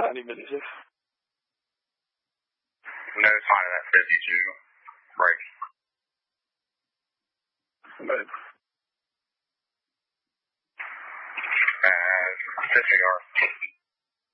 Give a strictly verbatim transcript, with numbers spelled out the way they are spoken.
tiny minuses. No sign of that fifty-two. Right. But, Uh, disregard.